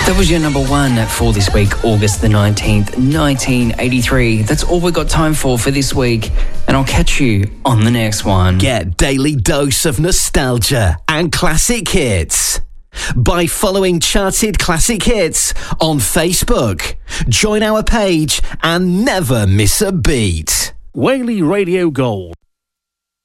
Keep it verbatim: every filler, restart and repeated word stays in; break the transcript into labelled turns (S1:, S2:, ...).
S1: That was your number one for this week, August the nineteenth, nineteen eighty-three. That's all we've got time for for this week, and I'll catch you on the next one.
S2: Get daily dose of nostalgia and classic hits by following Charted Classic Hits on Facebook. Join our page and never miss a beat.
S3: Whaley Radio Gold.